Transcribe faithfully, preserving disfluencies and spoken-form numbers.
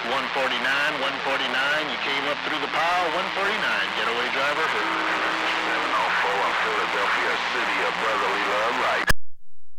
one forty-nine, one forty-nine. You came up through the pile, one forty-nine. Getaway driver hurt. seven oh four in Philadelphia, city of brotherly love, right.